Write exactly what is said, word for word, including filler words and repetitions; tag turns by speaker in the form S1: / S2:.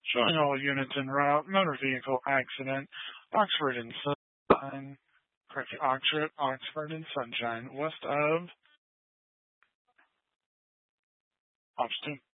S1: Showing all units en route, motor vehicle accident, Oxford and Sunshine, correct, Oxford, Oxford and Sunshine, west of Ops two.